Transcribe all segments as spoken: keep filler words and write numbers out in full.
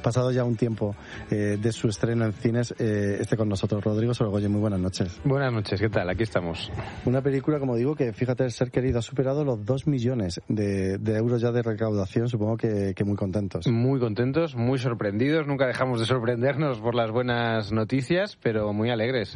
pasado ya un tiempo eh, de su estreno en cines, eh, esté con nosotros Rodrigo Sorogoyen. Muy buenas noches. Buenas noches, ¿qué tal? Aquí estamos. Una película, como digo, que fíjate, Ser querido ha superado los dos millones de, de euros ya de recaudación, supongo que, que muy contentos. Muy contentos, muy sorprendidos, nunca dejamos de sorprendernos por las buenas noticias, pero muy alegres.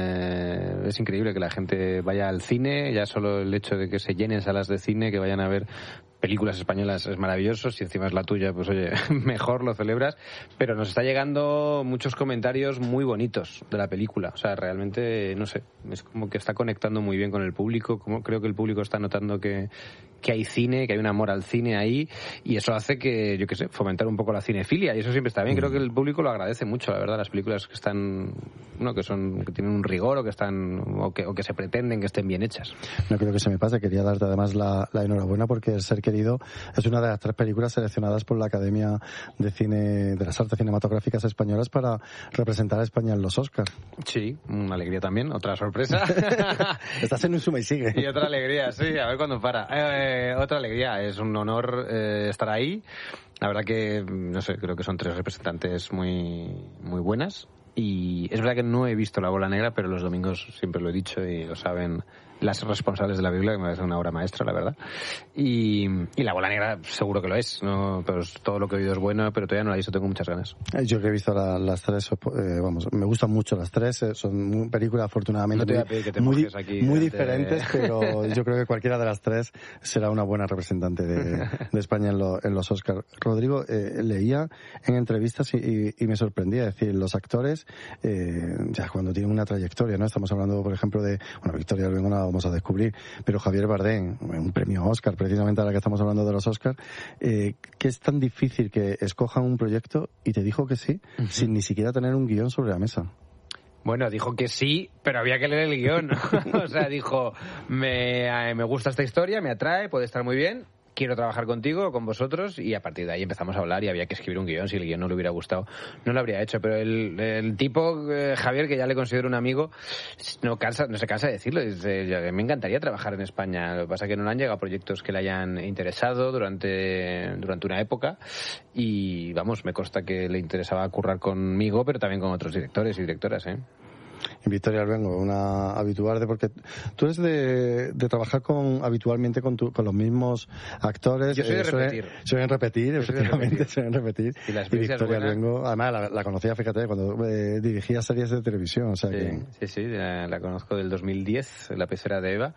Eh, es increíble que la gente vaya al cine, ya solo el hecho de que se llenen salas de cine, que vayan a ver películas españolas es maravilloso, si encima es la tuya, pues oye, mejor lo celebras, pero nos está llegando muchos comentarios muy bonitos de la película, o sea, realmente, no sé, es como que está conectando muy bien con el público, como creo que el público está notando que, que hay cine, que hay un amor al cine ahí, y eso hace que, yo qué sé, fomentar un poco la cinefilia, y eso siempre está bien, creo que el público lo agradece mucho, la verdad, las películas que están, no, que son, que tienen un rigor, o que están, o que, o que se pretenden que estén bien hechas. No creo que se me pase, quería darte además la, la enhorabuena porque Ser querido es una de las tres películas seleccionadas por la Academia de Cine de las Artes Cinematográficas Españolas para representar a España en los Oscars. Sí, una alegría también, otra sorpresa. Estás en un suma y sigue. Y otra alegría, sí, a ver cuándo para. Eh, otra alegría, es un honor eh, estar ahí. La verdad que, no sé, creo que son tres representantes muy, muy buenas. Y es verdad que no he visto La Bola Negra, pero los domingos siempre lo he dicho y lo saben las responsables de la película, que me parece una obra maestra, la verdad. Y, y La Bola Negra seguro que lo es, ¿no? Pero todo lo que he oído es bueno, pero todavía no la he visto, tengo muchas ganas. Yo que he visto la, las tres, eh, vamos, me gustan mucho las tres, eh, son películas afortunadamente no te voy a pedir que te muy, aquí muy de... diferentes, pero yo creo que cualquiera de las tres será una buena representante de, de España en, lo, en los Oscars. Rodrigo, eh, leía en entrevistas y, y, y me sorprendía, es decir, los actores, eh, ya cuando tienen una trayectoria, ¿no? Estamos hablando, por ejemplo, de, bueno, Victoria Luengo no la vamos a descubrir, pero Javier Bardem, un premio Oscar, precisamente ahora que estamos hablando de los Oscars, eh, que es tan difícil que escojan un proyecto y te dijo que sí, uh-huh. sin ni siquiera tener un guión sobre la mesa. Bueno, dijo que sí, pero había que leer el guión. O sea, dijo, me, me gusta esta historia, me atrae, puede estar muy bien, quiero trabajar contigo, con vosotros, y a partir de ahí empezamos a hablar y había que escribir un guión. Si el guión no le hubiera gustado, no lo habría hecho. Pero el, el tipo, eh, Javier, que ya le considero un amigo, no cansa, no se cansa de decirlo. Dice, me encantaría trabajar en España. Lo que pasa es que no le han llegado proyectos que le hayan interesado durante, durante una época. Y vamos, me consta que le interesaba currar conmigo, pero también con otros directores y directoras, ¿eh? En Victoria Luengo, una habitual de, porque tú eres de, de trabajar con habitualmente con, tu, con los mismos actores. Yo soy de eh, repetir. Suelen repetir, efectivamente, suelen repetir. Y, las y Victoria Luengo, además la, la conocía, fíjate, cuando eh, dirigía series de televisión. O sea sí, que... sí, sí, la, la conozco del dos mil diez, La pecera de Eva.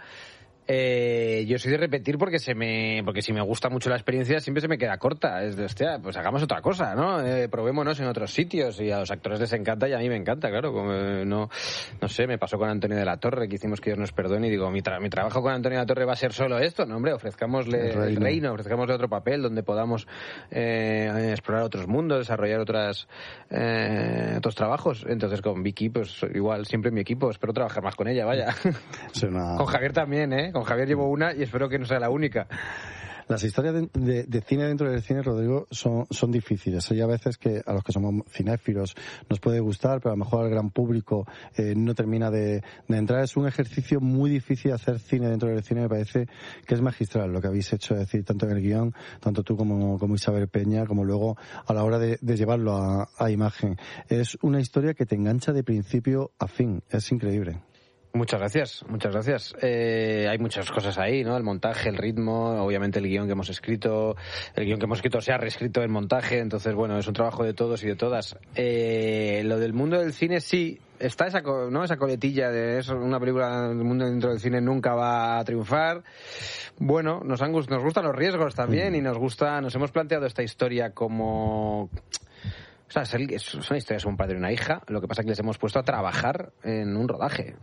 Eh, yo soy de repetir porque se me porque si me gusta mucho la experiencia siempre se me queda corta. Es de, hostia, pues hagamos otra cosa, ¿no? Eh, probémonos en otros sitios, y a los actores les encanta y a mí me encanta, claro. Como, eh, no no sé, me pasó con Antonio de la Torre, que hicimos Que Dios nos perdone, y digo, mi, tra- mi trabajo con Antonio de la Torre va a ser solo esto. No, hombre, ofrezcámosle el reino, el reino ofrezcámosle otro papel donde podamos eh, explorar otros mundos, desarrollar otras eh, otros trabajos. Entonces con Vicky, pues igual, siempre en mi equipo, espero trabajar más con ella, vaya. Una... Con Javier también, ¿eh? Con Javier llevo una y espero que no sea la única. Las historias de, de, de cine dentro del cine, Rodrigo, son, son difíciles. Hay a veces que a los que somos cinéfilos nos puede gustar, pero a lo mejor al gran público eh, no termina de, de entrar. Es un ejercicio muy difícil hacer cine dentro del cine. Me parece que es magistral lo que habéis hecho, es decir, tanto en el guión, tanto tú como, como Isabel Peña, como luego a la hora de, de llevarlo a, a imagen. Es una historia que te engancha de principio a fin. Es increíble. Muchas gracias, muchas gracias. Eh, hay muchas cosas ahí, ¿no? El montaje, el ritmo, obviamente el guión que hemos escrito, el guión que hemos escrito se ha reescrito en montaje, entonces, bueno, es un trabajo de todos y de todas. Eh, lo del mundo del cine, sí, está esa, ¿no? Esa coletilla de eso, una película del mundo dentro del cine nunca va a triunfar. Bueno, nos han nos gustan los riesgos también y nos gusta, nos hemos planteado esta historia como... O sea, es una historia, es un padre y una hija. Lo que pasa es que les hemos puesto a trabajar en un rodaje.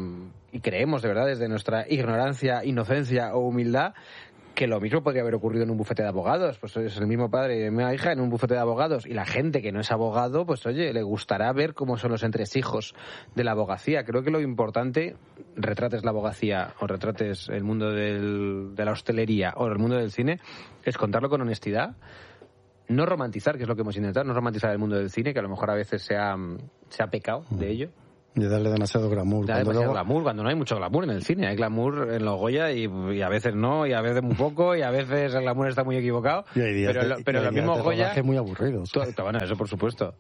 Y creemos, de verdad, desde nuestra ignorancia, inocencia o humildad, que lo mismo podría haber ocurrido en un bufete de abogados. Pues es el mismo padre y una hija en un bufete de abogados. Y la gente que no es abogado, pues oye, le gustará ver cómo son los entresijos de la abogacía. Creo que lo importante, retrates la abogacía o retrates el mundo del, de la hostelería o el mundo del cine, es contarlo con honestidad. No romantizar, que es lo que hemos intentado, no romantizar el mundo del cine, que a lo mejor a veces se ha, se ha pecado de ello. De darle demasiado glamour. De cuando demasiado luego... glamour, cuando no hay mucho glamour en el cine. Hay glamour en los Goya y, y a veces no, y a veces muy poco, y a veces el glamour está muy equivocado. Y hay días pero de, lo, pero y hay los días mismos de Goya... muy aburridos. Tú, bueno, eso por supuesto.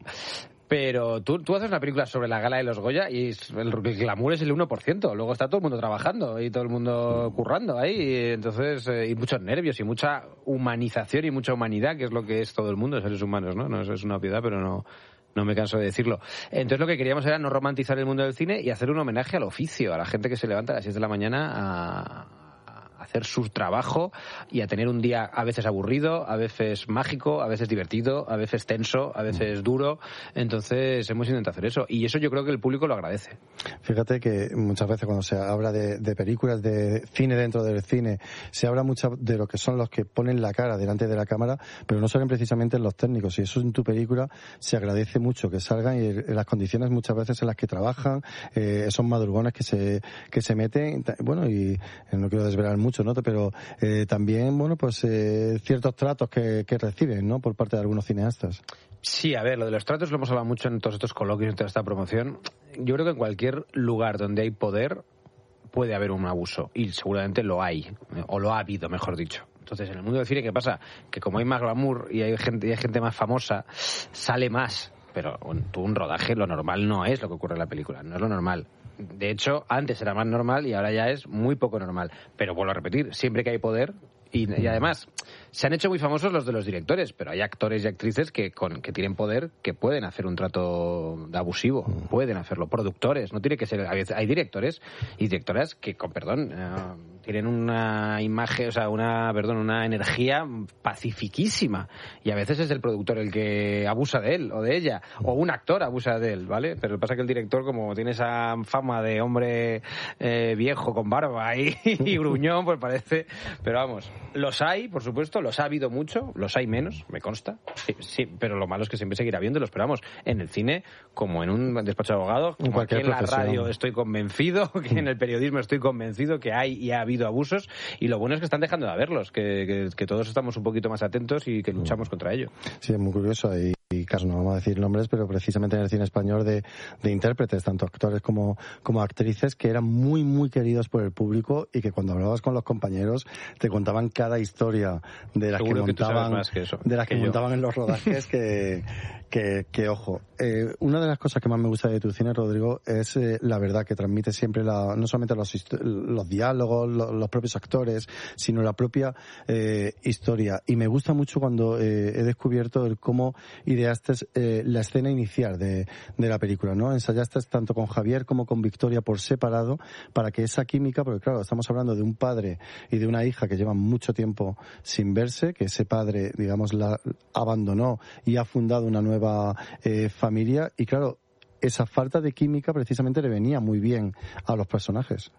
Pero tú, tú haces una película sobre la gala de los Goya y el, el glamour es el uno por ciento. Luego está todo el mundo trabajando y todo el mundo currando ahí. Y entonces, eh, y muchos nervios y mucha humanización y mucha humanidad, que es lo que es todo el mundo, seres humanos, ¿no? No, eso es una obviedad, pero no... No me canso de decirlo. Entonces lo que queríamos era no romantizar el mundo del cine y hacer un homenaje al oficio, a la gente que se levanta a las seis de la mañana a hacer su trabajo y a tener un día a veces aburrido, a veces mágico, a veces divertido, a veces tenso, a veces duro. Entonces hemos intentado hacer eso y eso yo creo que el público lo agradece. Fíjate que muchas veces cuando se habla de, de películas, de cine dentro del cine, se habla mucho de lo que son los que ponen la cara delante de la cámara, pero no salen precisamente los técnicos, y eso en tu película se agradece mucho que salgan y en las condiciones muchas veces en las que trabajan, eh, esos madrugones que se que se meten, bueno, y no quiero desvelar mucho, ¿no? Pero eh, también, bueno, pues eh, ciertos tratos que, que reciben, ¿no? Por parte de algunos cineastas. Sí, a ver, lo de los tratos lo hemos hablado mucho en todos estos coloquios, en toda esta promoción. Yo creo que en cualquier lugar donde hay poder puede haber un abuso, y seguramente lo hay, o lo ha habido, mejor dicho. Entonces, en el mundo del cine, ¿qué pasa? Que como hay más glamour y hay gente, y hay gente más famosa, sale más. Pero un, tú un rodaje, lo normal no es lo que ocurre en la película, no es lo normal. De hecho, antes era más normal y ahora ya es muy poco normal. Pero vuelvo a repetir, siempre que hay poder, y, y además, se han hecho muy famosos los de los directores, pero hay actores y actrices que con que tienen poder, que pueden hacer un trato abusivo, pueden hacerlo. Productores, no tiene que ser... Hay directores y directoras que, con perdón, uh, tienen una imagen, o sea, una, perdón, una energía pacifiquísima. Y a veces es el productor el que abusa de él o de ella, o un actor abusa de él, ¿vale? Pero lo que pasa es que el director, como tiene esa fama de hombre eh, viejo con barba y, y gruñón, pues parece... Pero vamos, los hay, por supuesto, los ha habido mucho, los hay menos, me consta, sí, sí, pero lo malo es que siempre seguirá habiéndolos. Pero vamos, en el cine, como en un despacho de abogados, como aquí en la radio estoy convencido, que en el periodismo estoy convencido que hay y ha habido abusos, y lo bueno es que están dejando de haberlos, que, que, que todos estamos un poquito más atentos y que luchamos contra ello. Sí, es muy curioso. Y y caso no vamos a decir nombres, pero precisamente en el cine español de, de intérpretes, tanto actores como, como actrices, que eran muy, muy queridos por el público y que cuando hablabas con los compañeros te contaban cada historia de las Seguro que montaban, que que eso, de las que, que montaban en los rodajes, que, que, que ojo. Eh, una de las cosas que más me gusta de tu cine, Rodrigo, es eh, la verdad que transmite siempre la, no solamente los, los diálogos, los, los propios actores, sino la propia eh, historia. Y me gusta mucho cuando eh, he descubierto el cómo ideaste eh, la escena inicial de, de la película, ¿no? Ensayaste tanto con Javier como con Victoria por separado para que esa química, porque claro, estamos hablando de un padre y de una hija que llevan mucho tiempo sin verse, que ese padre, digamos, la abandonó y ha fundado una nueva eh, familia, y claro, esa falta de química precisamente le venía muy bien a los personajes.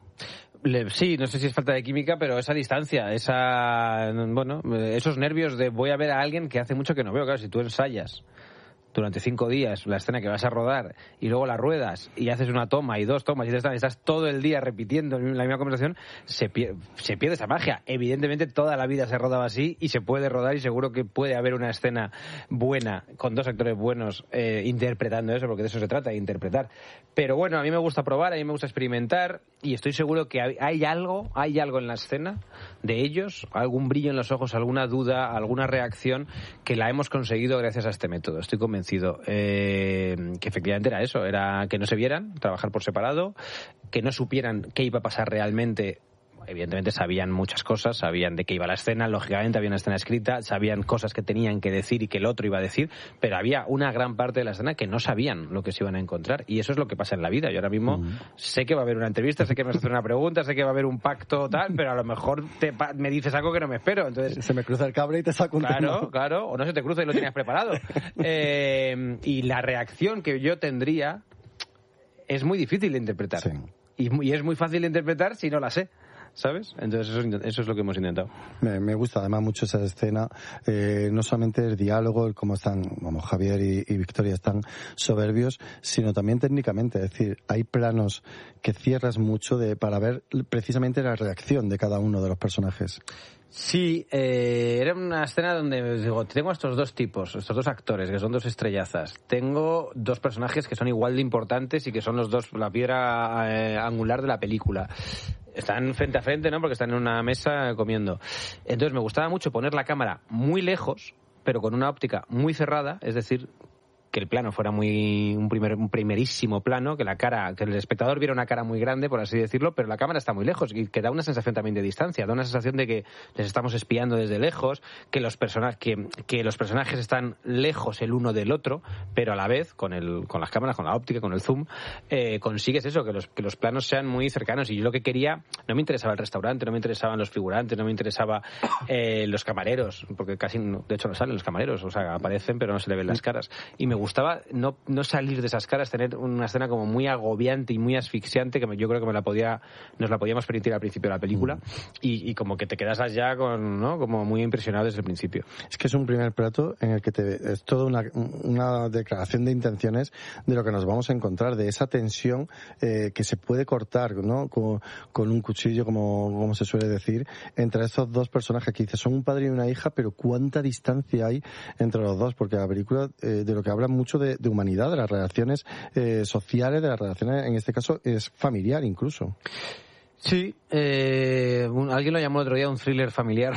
Sí, no sé si es falta de química, pero esa distancia, esa, bueno, esos nervios de voy a ver a alguien que hace mucho que no veo. Claro, si tú ensayas durante cinco días la escena que vas a rodar y luego la ruedas y haces una toma y dos tomas y estás, estás todo el día repitiendo la misma conversación, se pierde, se pierde esa magia. Evidentemente toda la vida se rodaba así y se puede rodar, y seguro que puede haber una escena buena con dos actores buenos eh, interpretando eso, porque de eso se trata, de interpretar. Pero bueno, a mí me gusta probar, a mí me gusta experimentar, y estoy seguro que hay, hay algo, hay algo en la escena de ellos, algún brillo en los ojos, alguna duda, alguna reacción que la hemos conseguido gracias a este método. Estoy convencido Eh, que efectivamente era eso, era que no se vieran, trabajar por separado, que no supieran qué iba a pasar realmente. Evidentemente sabían muchas cosas, sabían de qué iba la escena, lógicamente había una escena escrita, sabían cosas que tenían que decir y que el otro iba a decir, pero había una gran parte de la escena que no sabían lo que se iban a encontrar, y eso es lo que pasa en la vida. Yo ahora mismo mm. sé que va a haber una entrevista, sé que me vas a hacer una pregunta, sé que va a haber un pacto tal, pero a lo mejor te, me dices algo que no me espero. Entonces se me cruza el cable y te saco un Claro, tema. claro, o no se te cruza y lo tenías preparado. Eh, y la reacción que yo tendría es muy difícil de interpretar. Sí. Y, y es muy fácil de interpretar si no la sé, ¿sabes? Entonces eso, eso es lo que hemos intentado. Me, me gusta además mucho esa escena, eh, no solamente el diálogo, el cómo están, vamos, Javier y, y Victoria están soberbios, sino también técnicamente. Es decir, hay planos que cierras mucho de para ver precisamente la reacción de cada uno de los personajes. Sí, eh, era una escena donde digo, tengo estos dos tipos, estos dos actores, que son dos estrellazas. Tengo dos personajes que son igual de importantes y que son los dos, la piedra eh, angular de la película. Están frente a frente, ¿no? Porque están en una mesa comiendo. Entonces me gustaba mucho poner la cámara muy lejos, pero con una óptica muy cerrada, es decir, que el plano fuera muy un primer un primerísimo plano, que la cara, que el espectador viera una cara muy grande, por así decirlo, pero la cámara está muy lejos y que da una sensación también de distancia, da una sensación de que les estamos espiando desde lejos, que los personajes que, que los personajes están lejos el uno del otro, pero a la vez con el con las cámaras, con la óptica, con el zoom, eh, consigues eso, que los que los planos sean muy cercanos. Y yo lo que quería, no me interesaba el restaurante, no me interesaban los figurantes, no me interesaba eh, los camareros, porque casi no, de hecho no salen los camareros, o sea, aparecen pero no se le ven las caras. Y me gustaba no, no salir de esas caras, tener una escena como muy agobiante y muy asfixiante, que yo creo que me la podía, nos la podíamos permitir al principio de la película, mm. y, y como que te quedas allá con, ¿no? Como muy impresionado desde el principio. Es que es un primer plato en el que te, es toda una, una declaración de intenciones de lo que nos vamos a encontrar, de esa tensión eh, que se puede cortar, ¿no? Con, con un cuchillo, como, como se suele decir, entre estos dos personajes que dices, son un padre y una hija, pero cuánta distancia hay entre los dos, porque la película eh, de lo que habla mucho de, de humanidad, de las relaciones eh, sociales, de las relaciones, en este caso, es familiar incluso. Sí, eh, un, alguien lo llamó el otro día un thriller familiar.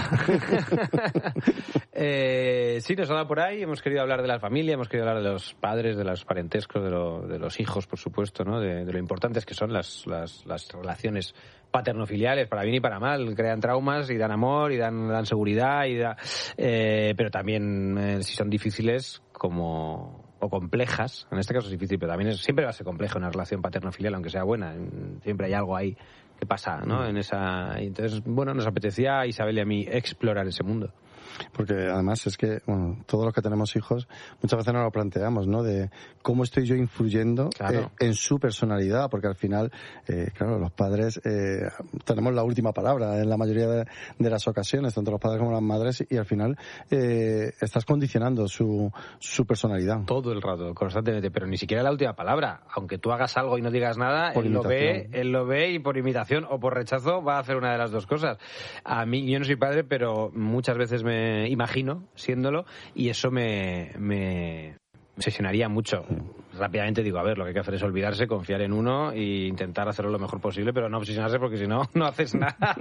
eh, sí, nos ha dado por ahí, hemos querido hablar de la familia, hemos querido hablar de los padres, de los parentescos, de, lo, de los hijos, por supuesto, ¿no? De, de lo importantes que son las, las, las relaciones paterno-filiales, para bien y para mal. Crean traumas y dan amor y dan, dan seguridad, y da, eh, pero también eh, si son difíciles como o complejas, en este caso es difícil, pero también es, siempre va a ser compleja una relación paterno-filial, aunque sea buena, siempre hay algo ahí que pasa, ¿no? En esa, y entonces, bueno, nos apetecía a Isabel y a mí explorar ese mundo. Porque además es que, bueno, todos los que tenemos hijos muchas veces nos lo planteamos, ¿no? De cómo estoy yo influyendo claro. eh, en su personalidad, porque al final, eh, claro, los padres eh, tenemos la última palabra en la mayoría de, de las ocasiones, tanto los padres como las madres, y al final eh, estás condicionando su, su personalidad. Todo el rato, constantemente, pero ni siquiera la última palabra. Aunque tú hagas algo y no digas nada, él lo ve, él lo ve y por imitación o por rechazo va a hacer una de las dos cosas. A mí, yo no soy padre, pero muchas veces me imagino siéndolo, y eso me, me obsesionaría mucho. Rápidamente digo, a ver, lo que hay que hacer es olvidarse, confiar en uno e intentar hacerlo lo mejor posible, pero no obsesionarse, porque si no, no haces nada.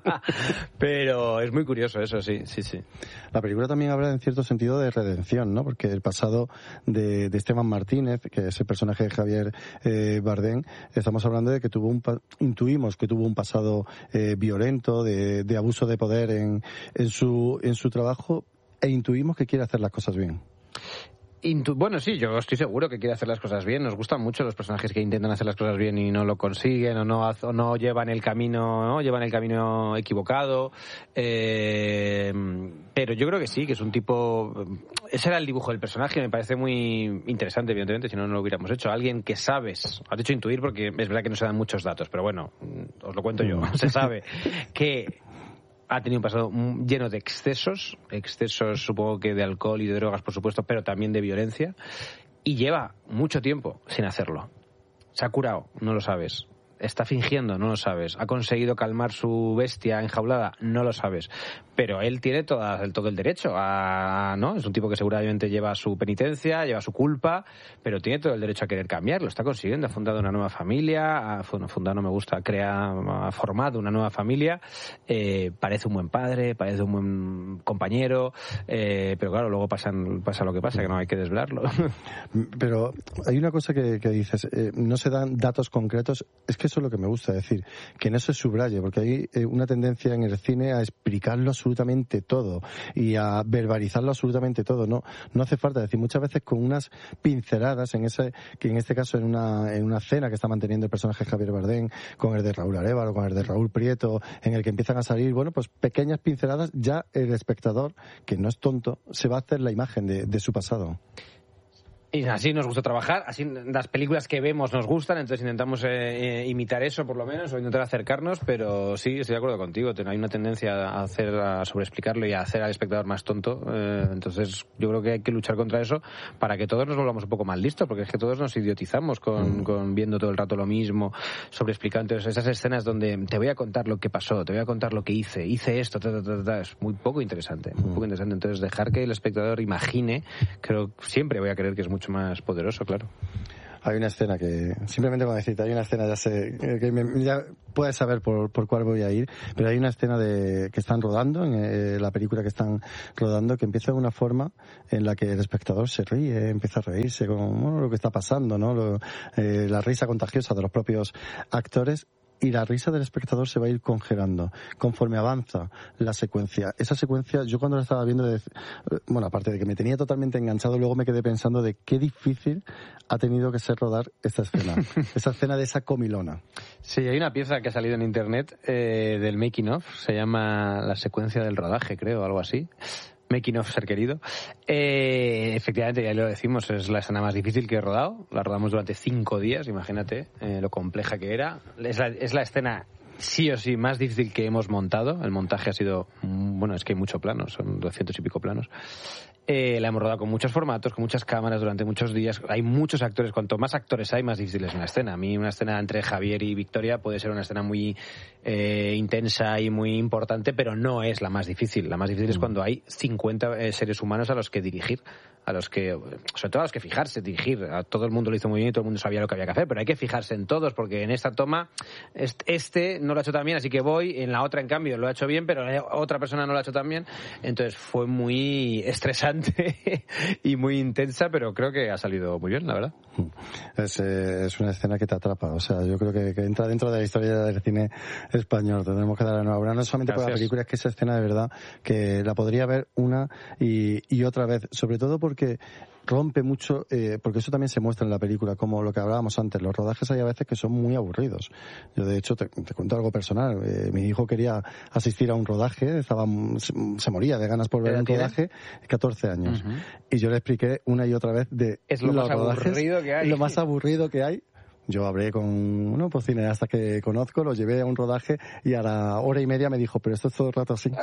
Pero es muy curioso eso, sí, sí, sí. La película también habla en cierto sentido de redención, ¿no? Porque el pasado de, de Esteban Martínez, que es el personaje de Javier eh, Bardem, estamos hablando de que tuvo un, intuimos que tuvo un pasado eh, violento, de, de abuso de poder en, en su, en su trabajo, e intuimos que quiere hacer las cosas bien. Intu- bueno, sí, yo estoy seguro que quiere hacer las cosas bien. Nos gustan mucho los personajes que intentan hacer las cosas bien y no lo consiguen, o no, o no llevan el camino, ¿no? Llevan el camino equivocado. Eh, pero yo creo que sí, que es un tipo. Ese era el dibujo del personaje, me parece muy interesante, evidentemente, si no, no lo hubiéramos hecho. Alguien que sabes, has dicho intuir porque es verdad que no se dan muchos datos, pero bueno, os lo cuento yo. Se sabe que ha tenido un pasado lleno de excesos, excesos supongo que de alcohol y de drogas, por supuesto, pero también de violencia, y lleva mucho tiempo sin hacerlo. Se ha curado, no lo sabes. Está fingiendo, no lo sabes. Ha conseguido calmar su bestia enjaulada, no lo sabes. Pero él tiene toda, todo el derecho a, ¿no? Es un tipo que seguramente lleva su penitencia, lleva su culpa, pero tiene todo el derecho a querer cambiar. Lo está consiguiendo. Ha fundado una nueva familia, ha fundado, no me gusta, crea, ha formado una nueva familia. Eh, parece un buen padre, parece un buen compañero, eh, pero claro, luego pasan, pasa lo que pasa, que no hay que desvelarlo. Pero hay una cosa que, que dices, eh, no se dan datos concretos. Es que eso es lo que me gusta decir, que no se subraye, porque hay eh, una tendencia en el cine a explicarlo absolutamente todo y a verbalizarlo absolutamente todo. No, no hace falta decir, muchas veces con unas pinceladas, en ese, que en este caso en una, en una cena que está manteniendo el personaje Javier Bardem con el de Raúl Arévalo, con el de Raúl Prieto, en el que empiezan a salir, bueno, pues pequeñas pinceladas, ya el espectador, que no es tonto, se va a hacer la imagen de, de su pasado. Y así nos gusta trabajar, así las películas que vemos nos gustan, entonces intentamos eh, eh, imitar eso por lo menos, o intentar acercarnos, pero sí, estoy de acuerdo contigo, hay una tendencia a hacer, a sobreexplicarlo y a hacer al espectador más tonto, eh, entonces yo creo que hay que luchar contra eso para que todos nos volvamos un poco más listos, porque es que todos nos idiotizamos con, mm. con viendo todo el rato lo mismo, sobreexplicando esas escenas donde te voy a contar lo que pasó, te voy a contar lo que hice, hice esto, ta, ta, ta, ta, es muy poco interesante, muy mm. poco interesante, entonces dejar que el espectador imagine, creo siempre voy a creer que es mucho más poderoso, claro. Hay una escena que, simplemente cuando decirte, hay una escena, ya sé, que me, ya puedes saber por, por cuál voy a ir, pero hay una escena de que están rodando, en eh, la película que están rodando, que empieza de una forma en la que el espectador se ríe, empieza a reírse con bueno, lo que está pasando, ¿no? Lo, eh, la risa contagiosa de los propios actores. Y la risa del espectador se va a ir congelando conforme avanza la secuencia. Esa secuencia, yo cuando la estaba viendo, bueno, aparte de que me tenía totalmente enganchado, luego me quedé pensando de qué difícil ha tenido que ser rodar esta escena. Esa escena de esa comilona. Sí, hay una pieza que ha salido en internet eh, del making of, se llama La secuencia del rodaje, creo, algo así. Making of, ser querido. Eh, efectivamente, ya lo decimos, es la escena más difícil que he rodado. La rodamos durante cinco días, imagínate eh, lo compleja que era. Es la, es la escena sí o sí más difícil que hemos montado. El montaje ha sido, bueno, es que hay mucho plano, son doscientos y pico planos. Eh, la hemos rodado con muchos formatos, con muchas cámaras durante muchos días. Hay muchos actores. Cuanto más actores hay, más difícil es una escena. A mí una escena entre Javier y Victoria puede ser una escena muy eh, intensa y muy importante, pero no es la más difícil. La más difícil mm. es cuando hay cincuenta eh, seres humanos a los que dirigir, a los que, sobre todo a los que fijarse, dirigir. A todo el mundo lo hizo muy bien y todo el mundo sabía lo que había que hacer, pero hay que fijarse en todos, porque en esta toma este no lo ha hecho tan bien, así que voy. En la otra, en cambio, lo ha hecho bien, pero otra persona no lo ha hecho tan bien. Entonces fue muy estresante y muy intensa, pero creo que ha salido muy bien, la verdad. Es, eh, es una escena que te atrapa, o sea, yo creo que, que entra dentro de la historia del cine español. Tenemos que dar la enhorabuena, no solamente Gracias. Por la película, es que esa escena de verdad que la podría ver una y, y otra vez, sobre todo porque rompe mucho, eh, porque eso también se muestra en la película, como lo que hablábamos antes, los rodajes hay a veces que son muy aburridos. Yo de hecho te, te cuento algo personal, eh, mi hijo quería asistir a un rodaje, estaba se, se moría de ganas por ver un rodaje, catorce años, uh-huh. y yo le expliqué una y otra vez de es lo los más rodajes, aburrido que hay. Lo más aburrido que hay. Yo hablé con uno pues cineastas que conozco, lo llevé a un rodaje y a la hora y media me dijo, pero esto es todo el rato así.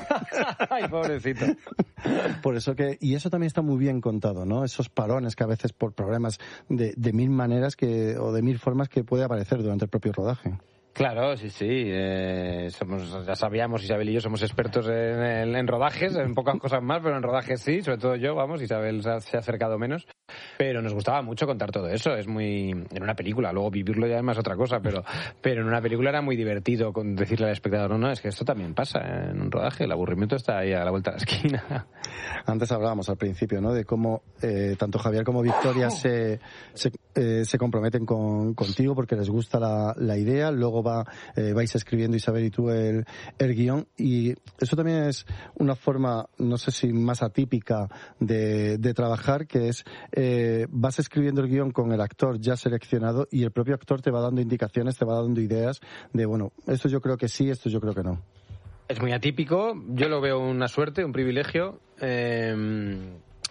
Ay, pobrecito. Por eso que, y eso también está muy bien contado, ¿no? Esos parones que a veces por problemas de, de mil maneras que, o de mil formas que puede aparecer durante el propio rodaje. Claro, sí, sí. Eh, somos, ya sabíamos, Isabel y yo somos expertos en, en, en rodajes, en pocas cosas más, pero en rodajes sí, sobre todo yo, vamos, Isabel se ha, se ha acercado menos. Pero nos gustaba mucho contar todo eso, es muy... En una película, luego vivirlo ya es más otra cosa, pero pero en una película era muy divertido con decirle al espectador, no, no, es que esto también pasa en un rodaje, el aburrimiento está ahí a la vuelta de la esquina. Antes hablábamos al principio, ¿no?, de cómo eh, tanto Javier como Victoria se, se, eh, se comprometen con, contigo porque les gusta la, la idea, luego va, eh, vais escribiendo Isabel y tú el, el guión, y eso también es una forma, no sé si más atípica de, de trabajar, que es eh, vas escribiendo el guión con el actor ya seleccionado y el propio actor te va dando indicaciones, te va dando ideas de, bueno, esto yo creo que sí, esto yo creo que no. Es muy atípico, yo lo veo una suerte, un privilegio, eh,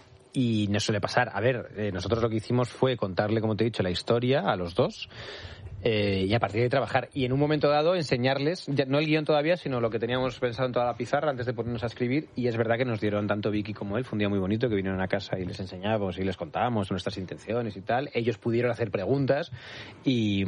y no suele pasar. A ver, eh, nosotros lo que hicimos fue contarle, como te he dicho, la historia a los dos, eh, y a partir de ahí trabajar. Y en un momento dado enseñarles, ya, no el guión todavía, sino lo que teníamos pensado en toda la pizarra antes de ponernos a escribir, y es verdad que nos dieron, tanto Vicky como él, fue un día muy bonito, que vinieron a casa y les enseñábamos y les contábamos nuestras intenciones y tal. Ellos pudieron hacer preguntas y...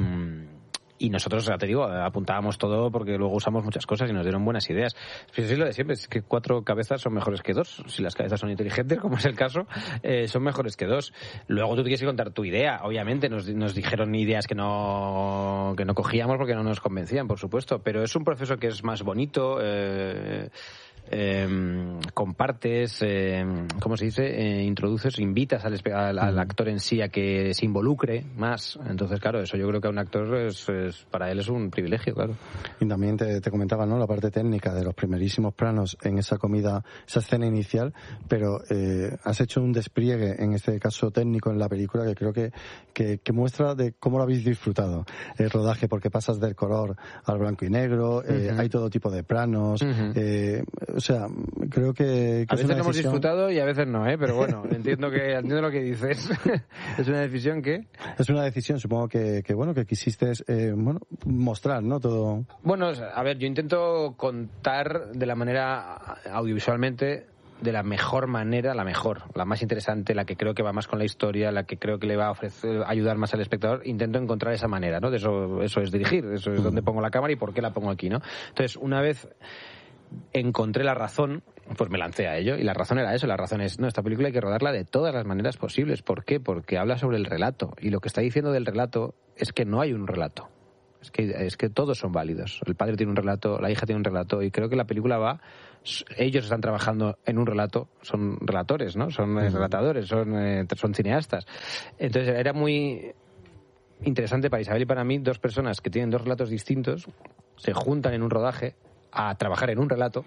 Y nosotros, ya te digo, apuntábamos todo porque luego usamos muchas cosas y nos dieron buenas ideas. Pero es lo de siempre, es que cuatro cabezas son mejores que dos. Si las cabezas son inteligentes, como es el caso, eh, son mejores que dos. Luego tú tienes que contar tu idea. Obviamente nos, nos dijeron ideas que no, que no cogíamos porque no nos convencían, por supuesto. Pero es un proceso que es más bonito, eh, eh, compartes, eh, ¿cómo se dice? Eh, introduces, invitas al, al, al actor en sí a que se involucre más. Entonces, claro, eso yo creo que a un actor es, es para él es un privilegio, claro. Y también te, te comentaba, ¿no?, la parte técnica de los primerísimos planos en esa comida, esa escena inicial, pero eh, has hecho un despliegue, en este caso técnico, en la película que creo que, que, que muestra de cómo lo habéis disfrutado el rodaje, porque pasas del color al blanco y negro, eh, uh-huh. hay todo tipo de planos, uh-huh. eh, o sea, creo que, que a veces es una lo hemos decisión... disfrutado y a veces no, ¿eh? Pero bueno, entiendo que entiendo lo que dices. Es una decisión que... Es una decisión, supongo que, que bueno, que quisiste eh, bueno, mostrar, ¿no? Todo... Bueno, a ver, yo intento contar de la manera audiovisualmente de la mejor manera, la mejor, la más interesante, la que creo que va más con la historia, la que creo que le va a ofrecer, ayudar más al espectador. Intento encontrar esa manera, ¿no? De eso, eso es dirigir, eso es donde pongo la cámara y por qué la pongo aquí, ¿no? Entonces, una vez encontré la razón, pues me lancé a ello, y la razón era eso, la razón es, no, esta película hay que rodarla de todas las maneras posibles. ¿Por qué? Porque habla sobre el relato, y lo que está diciendo del relato es que no hay un relato. Es que, es que todos son válidos. El padre tiene un relato, la hija tiene un relato, y creo que la película va... Ellos están trabajando en un relato, son relatores, ¿no? Son uh-huh. relatadores, son, eh, son cineastas. Entonces era muy interesante para Isabel y para mí, dos personas que tienen dos relatos distintos, se juntan en un rodaje a trabajar en un relato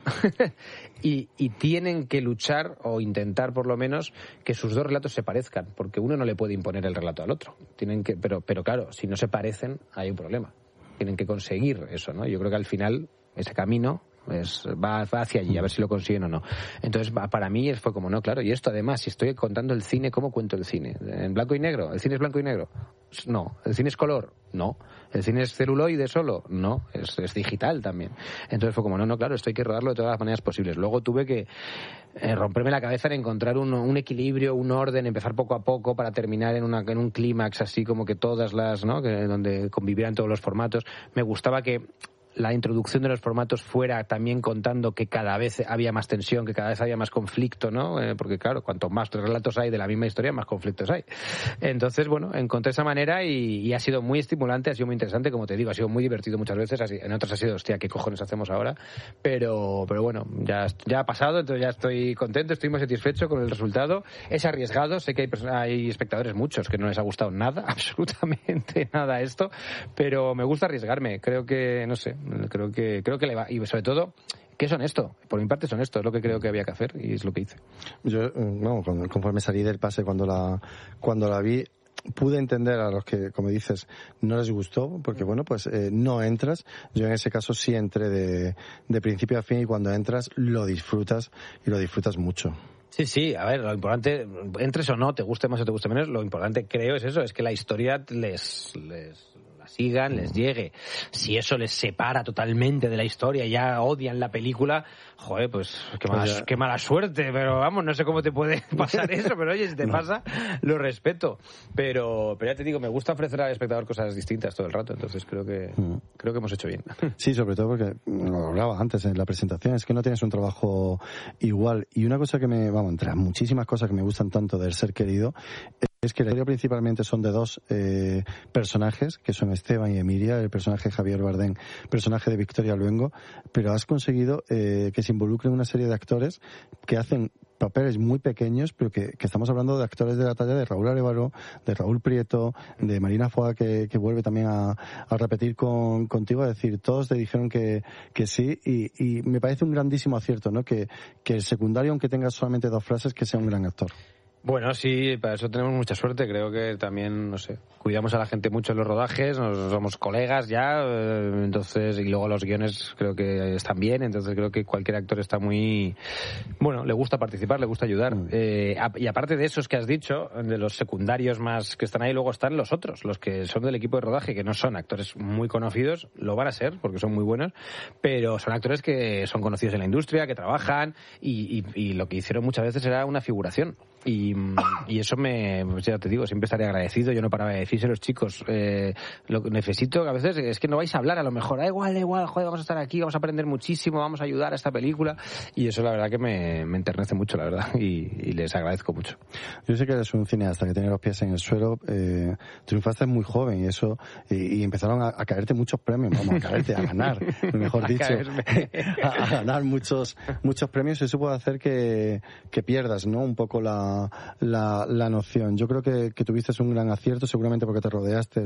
y, y tienen que luchar o intentar por lo menos que sus dos relatos se parezcan, porque uno no le puede imponer el relato al otro. Tienen que, pero, pero claro, si no se parecen hay un problema. Tienen que conseguir eso, ¿no? Yo creo que al final ese camino es, va, va hacia allí, a ver si lo consiguen o no. Entonces, para mí fue como, no, claro, y esto además, si estoy contando el cine, ¿cómo cuento el cine? ¿En blanco y negro? ¿El cine es blanco y negro? No. ¿El cine es color? No. ¿El cine es celuloide solo? No. Es, es digital también. Entonces fue como, no, no, claro, esto hay que rodarlo de todas las maneras posibles. Luego tuve que eh, romperme la cabeza en encontrar un, un equilibrio, un orden, empezar poco a poco para terminar en, una, en un clímax así como que todas las, ¿no? Que, donde convivieran todos los formatos. Me gustaba que la introducción de los formatos fuera también contando que cada vez había más tensión, que cada vez había más conflicto, ¿no? Eh, porque claro, cuanto más relatos hay de la misma historia, más conflictos hay. Entonces, bueno, encontré esa manera y, y ha sido muy estimulante, ha sido muy interesante, como te digo, ha sido muy divertido muchas veces, así, en otras ha sido, hostia, ¿qué cojones hacemos ahora? Pero, pero bueno, ya, ya ha pasado, entonces ya estoy contento, estoy muy satisfecho con el resultado. Es arriesgado, sé que hay, hay espectadores muchos que no les ha gustado nada, absolutamente nada esto, pero me gusta arriesgarme, creo que, no sé, creo que creo que le va, y sobre todo que es honesto, por mi parte es honesto, es lo que creo que había que hacer y es lo que hice. Yo, no, conforme salí del pase, cuando la cuando la vi, pude entender a los que, como dices, no les gustó, porque bueno, pues eh, no entras. Yo en ese caso sí entré de, de principio a fin, y cuando entras lo disfrutas, y lo disfrutas mucho. Sí, sí, a ver, lo importante, entres o no, te guste más o te guste menos, lo importante creo es eso, es que la historia les... les sigan, les llegue. Si eso les separa totalmente de la historia y ya odian la película, joder, pues qué mala, pues qué mala suerte, pero vamos, no sé cómo te puede pasar eso, pero oye, si te no. pasa, lo respeto. Pero, pero ya te digo, me gusta ofrecer al espectador cosas distintas todo el rato, entonces creo que mm. creo que hemos hecho bien. Sí, sobre todo porque, lo hablaba antes en la presentación, es que no tienes un trabajo igual. Y una cosa que me, vamos, entre muchísimas cosas que me gustan tanto del Ser Querido, es que la historia principalmente son de dos eh, personajes, que son Esteban y Emilia, el personaje de Javier Bardem, personaje de Victoria Luengo, pero has conseguido eh, que se involucren una serie de actores que hacen papeles muy pequeños, pero que, que estamos hablando de actores de la talla de Raúl Arévalo, de Raúl Prieto, de Marina Foa, que, que vuelve también a, a repetir con, contigo, es decir, todos te dijeron que, que sí, y, y me parece un grandísimo acierto, ¿no? Que, que el secundario, aunque tenga solamente dos frases, que sea un gran actor. Bueno, sí, para eso tenemos mucha suerte. Creo que también, no sé, cuidamos a la gente mucho en los rodajes, nos somos colegas ya, eh, entonces, y luego los guiones creo que están bien, entonces creo que cualquier actor está muy, bueno, le gusta participar, le gusta ayudar. Mm. Eh, y aparte de esos que has dicho, de los secundarios más que están ahí, luego están los otros, los que son del equipo de rodaje, que no son actores muy conocidos, lo van a ser, porque son muy buenos, pero son actores que son conocidos en la industria, que trabajan, y, y, y lo que hicieron muchas veces era una figuración. Y, y eso me, pues ya te digo, siempre estaré agradecido. Yo no paraba de decirse a los chicos, eh, lo que necesito, que a veces es que no vais a hablar, a lo mejor, da igual, da igual, joder, vamos a estar aquí, vamos a aprender muchísimo, vamos a ayudar a esta película. Y eso la verdad que me, me enternece mucho, la verdad, y, y les agradezco mucho. Yo sé que eres un cineasta que tiene los pies en el suelo, eh, triunfaste muy joven y eso, y, y empezaron a, a caerte muchos premios, vamos, a caerte, a ganar, mejor dicho, a, a ganar muchos, muchos premios, y eso puede hacer que, que pierdas, ¿no? Un poco la La, la noción. Yo creo que, que tuviste un gran acierto, seguramente porque te rodeaste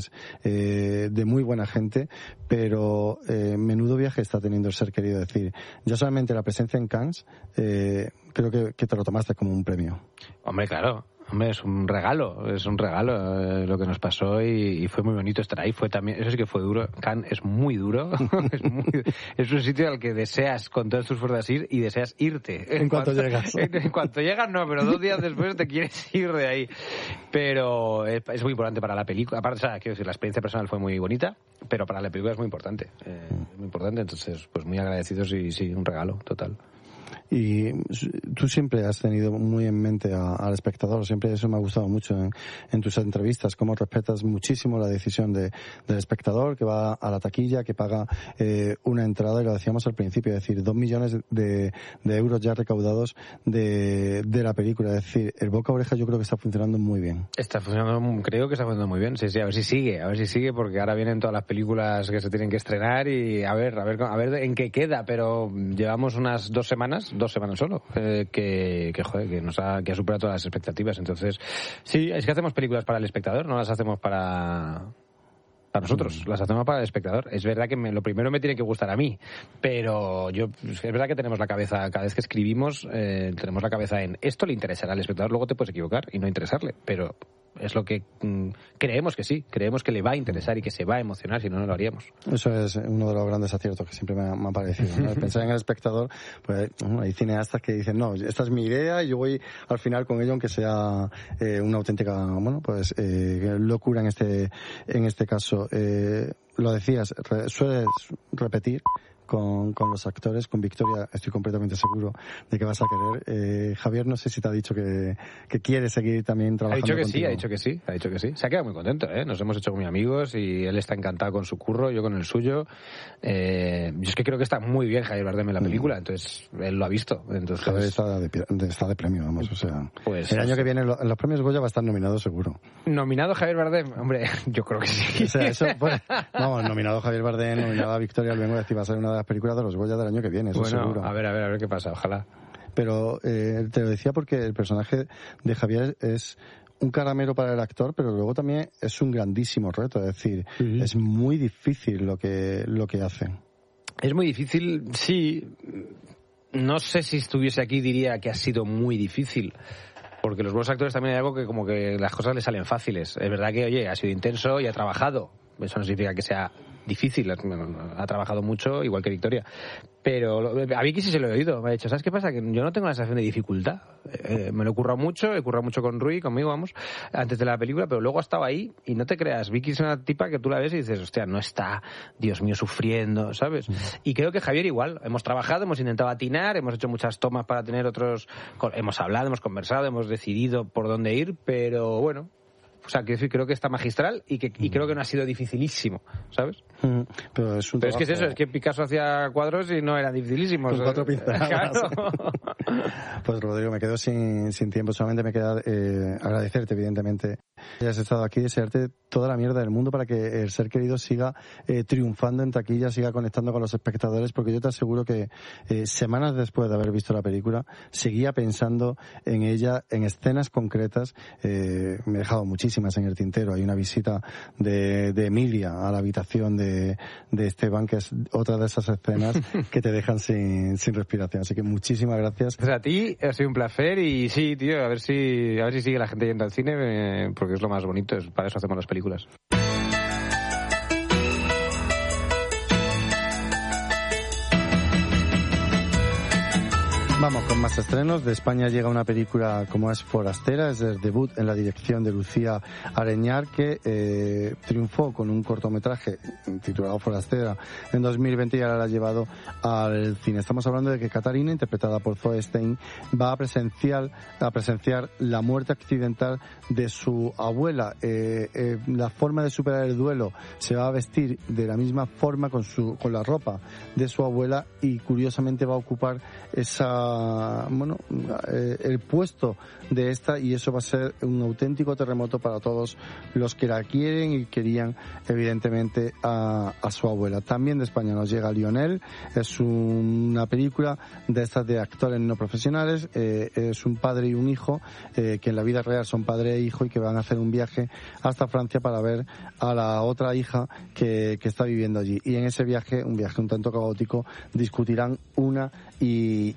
eh, de muy buena gente, pero eh, menudo viaje está teniendo el Ser Querido. Decir, yo solamente la presencia en Cannes, eh, creo que, que te lo tomaste como un premio. Hombre, claro. Hombre, es un regalo, es un regalo eh, lo que nos pasó y, y fue muy bonito estar ahí. Fue también, eso sí que fue duro. Cannes es muy duro, es, muy, es un sitio al que deseas con todas tus fuerzas ir y deseas irte. En, en cuanto, cuanto llegas. En, en cuanto llegas no, pero dos días después te quieres ir de ahí. Pero es, es muy importante para la película. Aparte, o sea, quiero decir, la experiencia personal fue muy bonita, pero para la película es muy importante. Eh, muy importante, entonces, pues muy agradecidos y sí, un regalo total. Y tú siempre has tenido muy en mente a, al espectador, siempre eso me ha gustado mucho en, en tus entrevistas, cómo respetas muchísimo la decisión de, del espectador que va a la taquilla, que paga eh, una entrada, y lo decíamos al principio, es decir, dos millones de, de euros ya recaudados de, de la película, es decir, el boca a oreja yo creo que está funcionando muy bien. Está funcionando, creo que está funcionando muy bien, sí, sí, a ver si sigue, a ver si sigue, porque ahora vienen todas las películas que se tienen que estrenar y a ver, a ver, a ver en qué queda, pero llevamos unas dos semanas, dos semanas solo, eh, que, que, joder, que nos ha, que ha superado todas las expectativas. Entonces, sí, es que hacemos películas para el espectador, no las hacemos para... para nosotros, mm. las hacemos para el espectador. Es verdad que me, lo primero me tiene que gustar a mí, pero yo es verdad que tenemos la cabeza, cada vez que escribimos, eh, tenemos la cabeza en esto le interesará al espectador, luego te puedes equivocar y no interesarle, pero es lo que mm, creemos que sí, creemos que le va a interesar y que se va a emocionar, si no, no lo haríamos. Eso es uno de los grandes aciertos que siempre me ha, me ha parecido, ¿no? Pensar en el espectador, pues bueno, hay cineastas que dicen, no, esta es mi idea y yo voy al final con ello, aunque sea eh, una auténtica, bueno, pues eh, locura en este, en este caso. Eh, lo decías, re, sueles repetir con, con los actores, con Victoria estoy completamente seguro de que vas a querer. Eh, Javier, no sé si te ha dicho que, que quiere seguir también trabajando contigo. Ha dicho que contigo. sí, ha dicho que sí, ha dicho que sí. Se ha quedado muy contento, ¿eh? Nos hemos hecho muy amigos y él está encantado con su curro, yo con el suyo. Eh, yo es que creo que está muy bien Javier Bardem en la película, mm. entonces él lo ha visto. Entonces Javier está de, está de premio, vamos, o sea, pues, el año que viene en los premios Goya va a estar nominado seguro. ¿Nominado Javier Bardem? Hombre, yo creo que sí. O sea, eso, pues, vamos, nominado Javier Bardem, nominado a Victoria Luengo, va a ser una de las películas de los Goya del año que viene, eso bueno, seguro. A ver, a ver, a ver qué pasa, ojalá. Pero eh, te lo decía porque el personaje de Javier es un caramelo para el actor, pero luego también es un grandísimo reto, es decir, uh-huh. es muy difícil lo que, lo que hace. Es muy difícil, sí. No sé si estuviese aquí diría que ha sido muy difícil. Porque los buenos actores también hay algo que como que las cosas les salen fáciles. Es verdad que, oye, ha sido intenso y ha trabajado. Eso no significa que sea difícil. Ha trabajado mucho, igual que Victoria. Pero a Vicky sí se lo he oído. Me ha dicho, ¿sabes qué pasa? Que yo no tengo la sensación de dificultad. Eh, me lo he currado mucho, he currado mucho con Rui, conmigo, vamos, antes de la película, pero luego ha estado ahí y no te creas. Vicky es una tipa que tú la ves y dices, hostia, no está, Dios mío, sufriendo, ¿sabes? Y creo que Javier igual. Hemos trabajado, hemos intentado atinar, hemos hecho muchas tomas para tener otros... Hemos hablado, hemos conversado, hemos decidido por dónde ir, pero bueno... O sea, que creo que está magistral y que y creo que no ha sido dificilísimo, ¿sabes? Mm, pero es un pero es que es eso, es que Picasso hacía cuadros y no eran dificilísimos. Con cuatro pinceladas. Claro. Pues Rodrigo, me quedo sin, sin tiempo, solamente me queda eh, agradecerte, evidentemente, que hayas estado aquí, desearte toda la mierda del mundo para que el ser querido siga eh, triunfando en taquilla, siga conectando con los espectadores, porque yo te aseguro que eh, semanas después de haber visto la película, seguía pensando en ella, en escenas concretas. Eh, me he dejado muchísimas en el tintero. Hay una visita de, de Emilia a la habitación de, de Esteban, que es otra de esas escenas que te dejan sin, sin respiración. Así que muchísimas gracias. Pues a ti, ha sido un placer y sí, tío, a ver si, a ver si sigue la gente yendo al cine, eh, porque es lo más bonito, es, para eso hacemos las películas. Vamos con más estrenos. De España llega una película como es Forastera, es el debut en la dirección de Lucía Areñar, que eh, triunfó con un cortometraje titulado Forastera en dos mil veinte y ahora la ha llevado al cine. Estamos hablando de que Catarina, interpretada por Zoe Stein, va a presenciar, a presenciar la muerte accidental de su abuela. Eh, eh, la forma de superar el duelo, se va a vestir de la misma forma con su con la ropa de su abuela y curiosamente va a ocupar esa bueno, eh, el puesto de esta, y eso va a ser un auténtico terremoto para todos los que la quieren y querían evidentemente a, a su abuela. También de España nos llega Lionel, es una película de estas de actores no profesionales, eh, es un padre y un hijo eh, que en la vida real son padre e hijo y que van a hacer un viaje hasta Francia para ver a la otra hija que, que está viviendo allí, y en ese viaje, un viaje un tanto caótico, discutirán una y, y otra vez.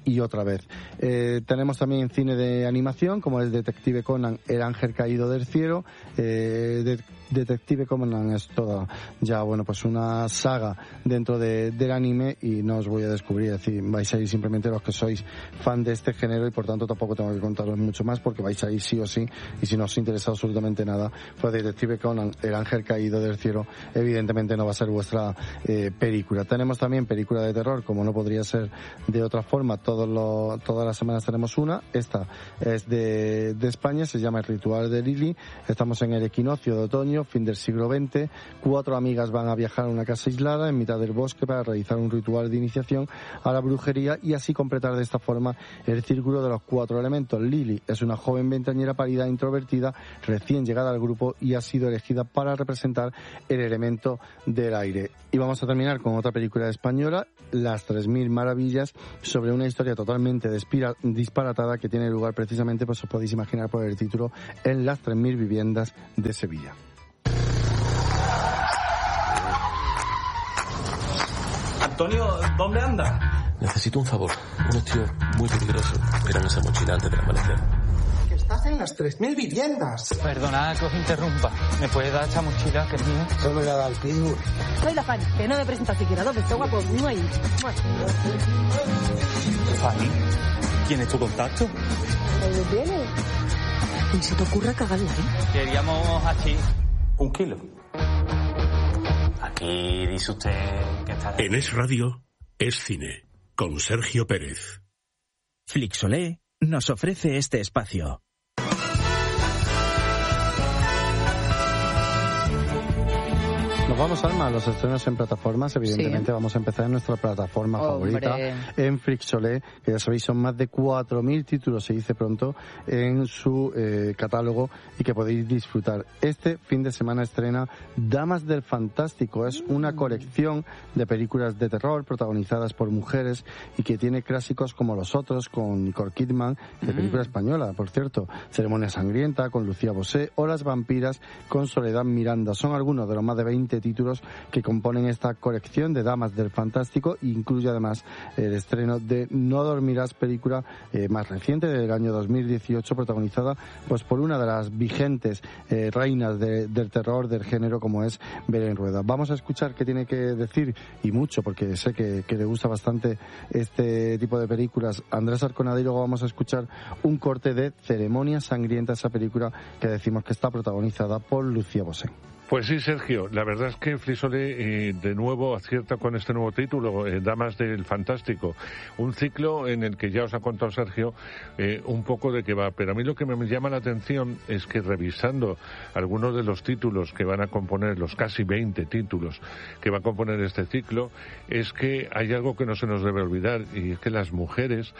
vez. Eh, tenemos también cine de animación, como es Detective Conan, El Ángel Caído del Cielo. Eh, de, Detective Conan es toda ya, bueno, pues una saga dentro de, del anime, y no os voy a descubrir, es decir, vais a ir simplemente los que sois fan de este género, y por tanto tampoco tengo que contaros mucho más, porque vais a ir sí o sí, y si no os interesa absolutamente nada, pues Detective Conan, El Ángel Caído del Cielo, evidentemente no va a ser vuestra eh, película. Tenemos también película de terror, como no podría ser de otra forma, todos los, todas las semanas tenemos una. Esta es de, de España, se llama El Ritual de Lily. Estamos en el equinoccio de otoño, fin del siglo veinte. Cuatro amigas van a viajar a una casa aislada en mitad del bosque para realizar un ritual de iniciación a la brujería y así completar de esta forma el círculo de los cuatro elementos. Lily es una joven veinteañera pálida e introvertida, recién llegada al grupo, y ha sido elegida para representar el elemento del aire. Y vamos a terminar con otra película española, Las tres mil maravillas, sobre una historia totalmente despira, disparatada que tiene lugar precisamente, pues os podéis imaginar por el título, en las tres mil viviendas de Sevilla. Antonio, ¿dónde anda? Necesito un favor. Unos tíos muy peligrosos eran esa mochila antes del amanecer. Que estás en las tres mil viviendas. Perdona que os interrumpa. ¿Me puede dar esta mochila que es mía? Eso me la da el pitbull. Soy la Fanny, que no me presenta siquiera. ¿Dónde está, guapo? No hay. Fanny, ¿quién es tu contacto? ¿Dónde viene? Ni se te ocurra cagarla, ¿eh? Queríamos aquí un kilo. Aquí dice usted que está... En Es Radio, Es Cine, con Sergio Pérez. Flixolé nos ofrece este espacio. Nos vamos, Alma, a los estrenos en plataformas. Evidentemente sí. Vamos a empezar en nuestra plataforma Hombre. favorita, en Flixolé, que ya sabéis son más de cuatro mil títulos, se dice pronto, en su eh, catálogo, y que podéis disfrutar. Este fin de semana estrena Damas del Fantástico. Es una colección de películas de terror protagonizadas por mujeres y que tiene clásicos como Los Otros, con Nicole Kidman, de película española, por cierto, Ceremonia Sangrienta, con Lucía Bosé, o Las Vampiras, con Soledad Miranda. Son algunos de los más de veinte títulos que componen esta colección de Damas del Fantástico, e incluye además el estreno de No Dormirás, película eh, más reciente del año dos mil dieciocho, protagonizada pues por una de las vigentes eh, reinas de, del terror del género, como es Belén Rueda. Vamos a escuchar qué tiene que decir, y mucho, porque sé que, que le gusta bastante este tipo de películas, Andrés Arconada, y luego vamos a escuchar un corte de Ceremonia Sangrienta, esa película que decimos que está protagonizada por Lucía Bosé. Pues sí, Sergio, la verdad es que Flixolé eh, de nuevo acierta con este nuevo título, eh, Damas del Fantástico, un ciclo en el que ya os ha contado Sergio eh, un poco de qué va, pero a mí lo que me llama la atención es que, revisando algunos de los títulos que van a componer, los casi veinte títulos que va a componer este ciclo, es que hay algo que no se nos debe olvidar, y es que las mujeres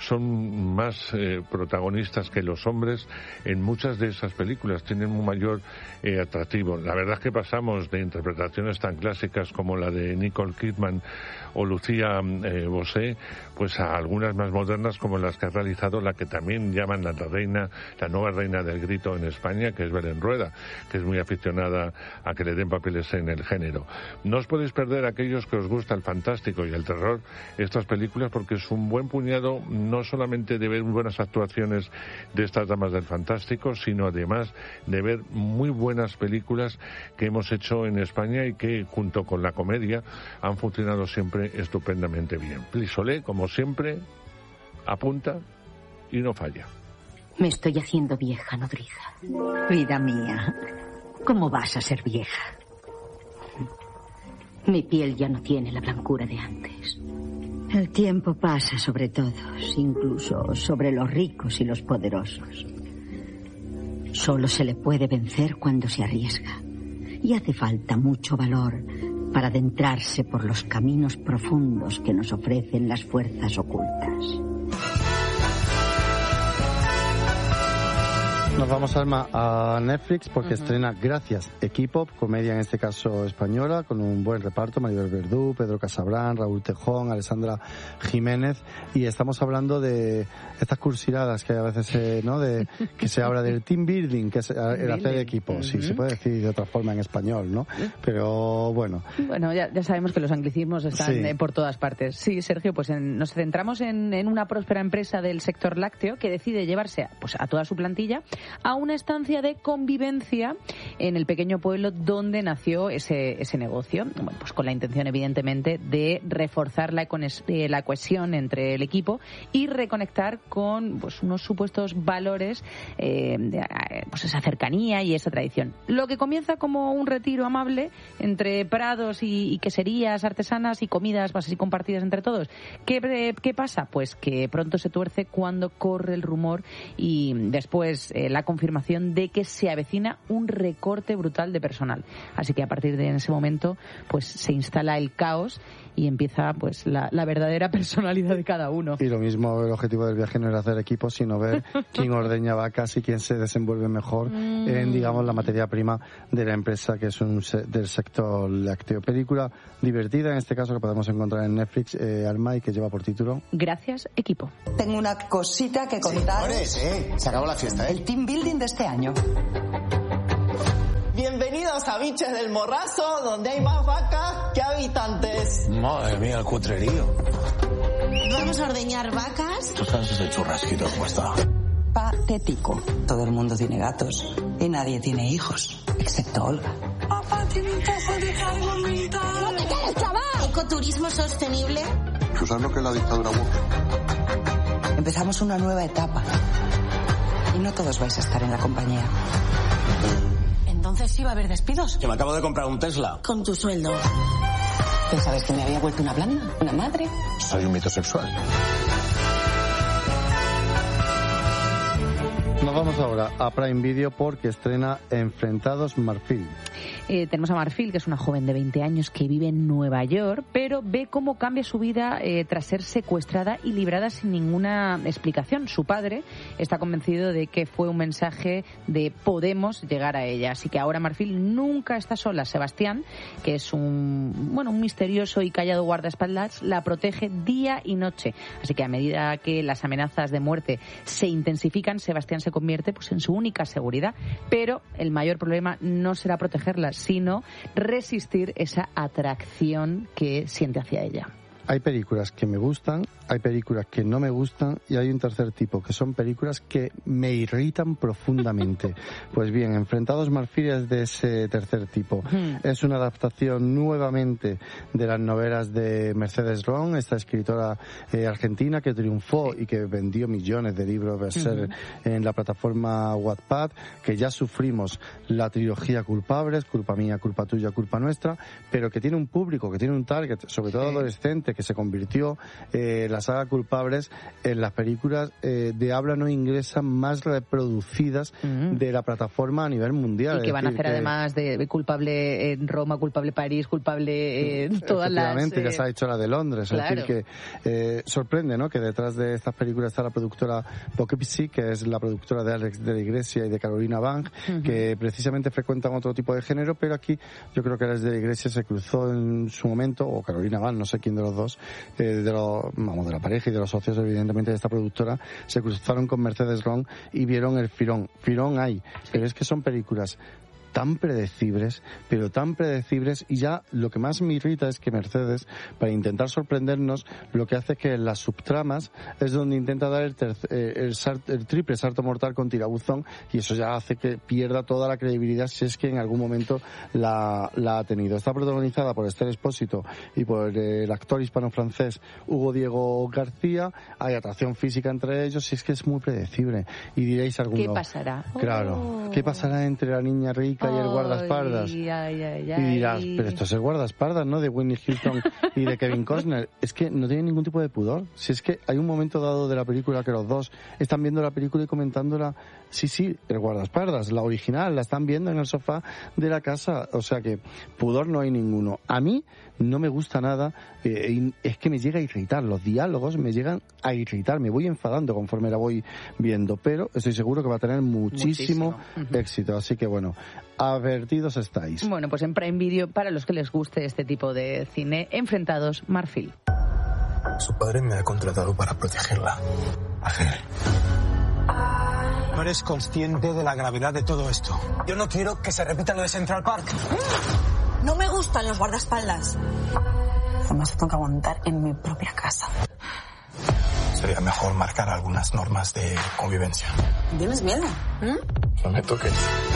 son más eh, protagonistas que los hombres en muchas de esas películas, tienen un mayor eh, atractivo. La verdad es que pasamos de interpretaciones tan clásicas como la de Nicole Kidman o Lucía eh, Bosé, pues a algunas más modernas como las que ha realizado la que también llaman la reina, la nueva reina del grito en España, que es Belén Rueda, que es muy aficionada a que le den papeles en el género. No os podéis perder, aquellos que os gusta el fantástico y el terror, estas películas, porque es un buen puñado no solamente de ver buenas actuaciones de estas damas del fantástico, sino además de ver muy buenas películas que hemos hecho en España y que, junto con la comedia, han funcionado siempre estupendamente bien. Flixolé, como siempre, apunta y no falla. Me estoy haciendo vieja, nodriza. Vida mía, ¿cómo vas a ser vieja? Mi piel ya no tiene la blancura de antes. El tiempo pasa sobre todos, incluso sobre los ricos y los poderosos. Solo se le puede vencer cuando se arriesga. Y hace falta mucho valor para adentrarse por los caminos profundos que nos ofrecen las fuerzas ocultas. Nos Nos vamos, Alma, a Netflix porque Uh-huh. estrena Gracias, Equipo, comedia en este caso española, con un buen reparto: Maribel Verdú, Pedro Casabrán, Raúl Tejón, Alessandra Jiménez, y estamos hablando de estas cursiladas que hay a veces, eh, ¿no? De que se habla del team building, que es el hacer equipo. Sí, Uh-huh. se puede decir de otra forma en español, ¿no? Pero bueno. Bueno, ya, ya sabemos que los anglicismos están Sí. eh, por todas partes. Sí, Sergio, pues en- nos centramos en, en una próspera empresa del sector lácteo que decide llevarse a, pues, a toda su plantilla a una estancia de convivencia en el pequeño pueblo donde nació ese, ese negocio. Bueno, pues con la intención, evidentemente, de reforzar la, cones- eh, la cohesión entre el equipo y reconectar con pues unos supuestos valores, eh, de, eh, pues esa cercanía y esa tradición. Lo que comienza como un retiro amable entre prados y, y queserías artesanas y comidas pues, así compartidas entre todos. ¿Qué, eh, ¿Qué pasa? Pues que pronto se tuerce cuando corre el rumor y después eh, la confirmación de que se avecina un recorte brutal de personal. Así que a partir de ese momento pues se instala el caos y empieza pues la, la verdadera personalidad de cada uno. Y lo mismo, el objetivo del viaje no era hacer equipos, sino ver quién ordeña vacas y quién se desenvuelve mejor Mm. en, digamos, la materia prima de la empresa, que es un se- del sector lácteo. Película divertida, en este caso, que podemos encontrar en Netflix, eh, Alma, y que lleva por título Gracias, equipo. Tengo una cosita que contaros. Señores, eh, se acabó la fiesta, ¿eh? El team building de este año. Bienvenidos a Biches del Morrazo, donde hay más vacas que habitantes. Madre mía, el cutrerío. Vamos a ordeñar vacas. ¿Tú sabes ese churrasquito cómo está? Patético. Todo el mundo tiene gatos y nadie tiene hijos, excepto Olga. Papá tiene un poco de calma mental. ¡No te quedes, chaval! Ecoturismo sostenible. ¿Tú sabes lo que es la dictadura mujer? Empezamos una nueva etapa y no todos vais a estar en la compañía. Entonces sí va a haber despidos. Que me acabo de comprar un Tesla. Con tu sueldo. ¿Pensabas que me había vuelto una blanda? ¿Una madre? Soy un mito sexual. Nos vamos ahora a Prime Video porque estrena Enfrentados Marfil. Eh, tenemos a Marfil, que es una joven de veinte años que vive en Nueva York, pero ve cómo cambia su vida eh, tras ser secuestrada y librada sin ninguna explicación. Su padre está convencido de que fue un mensaje de podemos llegar a ella. Así que ahora Marfil nunca está sola. Sebastián, que es un, bueno, un misterioso y callado guardaespaldas, la protege día y noche. Así que a medida que las amenazas de muerte se intensifican, Sebastián se convierte pues en su única seguridad. Pero el mayor problema no será protegerla, sino resistir esa atracción que siente hacia ella. Hay películas que me gustan, hay películas que no me gustan y hay un tercer tipo, que son películas que me irritan profundamente. Pues bien, Enfrentados Marfil es de ese tercer tipo. Hmm. Es una adaptación nuevamente de las novelas de Mercedes Ron, esta escritora eh, argentina que triunfó y que vendió millones de libros bestseller uh-huh. en la plataforma Wattpad, que ya sufrimos la trilogía Culpables, Culpa Mía, Culpa Tuya, Culpa Nuestra, pero que tiene un público, que tiene un target, sobre todo sí. adolescente, que se convirtió eh, la saga Culpables en las películas eh, de habla no inglesa más reproducidas uh-huh. de la plataforma a nivel mundial. Y que van a hacer que... además de culpable en Roma, culpable París, culpable en todas las... Efectivamente, ya se ha hecho la de Londres. Claro. Es decir, que eh, sorprende, ¿no?, que detrás de estas películas está la productora Poughkeepsie, que es la productora de Alex de la Iglesia y de Carolina Bang, uh-huh. que precisamente frecuentan otro tipo de género, pero aquí yo creo que Alex de la Iglesia se cruzó en su momento, o Carolina Bang, no sé quién de los dos, eh, de los, vamos, de la pareja y de los socios, evidentemente, de esta productora, se cruzaron con Mercedes Ron y vieron el filón. Filón hay, pero es que son películas tan predecibles, pero tan predecibles, y ya lo que más me irrita es que Mercedes, para intentar sorprendernos, lo que hace es que en las subtramas es donde intenta dar el, tercer, el, sart, el triple salto mortal con tirabuzón, y eso ya hace que pierda toda la credibilidad si es que en algún momento la, la ha tenido. Está protagonizada por Esther Expósito y por el actor hispano-francés Hugo Diego García. Hay atracción física entre ellos, y es que es muy predecible. Y diréis alguno... ¿Qué pasará? Claro, oh. ¿qué pasará entre la niña rica Mónica y el guardaespaldas. Ay, ay, ay, y dirás, pero esto es el guardaespaldas, ¿no? De Whitney Houston y de Kevin Costner. Es que no tiene ningún tipo de pudor. Si es que hay un momento dado de la película que los dos están viendo la película y comentándola. Sí, sí, el guardaespaldas, la original, la están viendo en el sofá de la casa. O sea que pudor no hay ninguno. A mí no me gusta nada. Eh, y es que me llega a irritar. Los diálogos me llegan a irritar. Me voy enfadando conforme la voy viendo. Pero estoy seguro que va a tener muchísimo, muchísimo. Uh-huh. éxito. Así que bueno, advertidos estáis. Bueno, pues en Prime Video, para los que les guste este tipo de cine, Enfrentados, Marfil. Su padre me ha contratado para protegerla. Ángel. No eres consciente de la gravedad de todo esto. Yo no quiero que se repita lo de Central Park. No me gustan los guardaespaldas. Además, tengo que aguantar en mi propia casa. Sería mejor marcar algunas normas de convivencia. ¿Tienes miedo? ¿Mm? No me toques.